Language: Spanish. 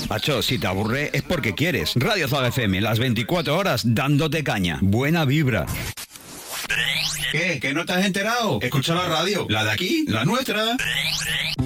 Macho, si te aburre es porque quieres. Radio Zag FM, las 24 horas dándote caña. Buena vibra. ¿Qué? ¿Que no te has enterado? Escucha la radio. La de aquí, la nuestra.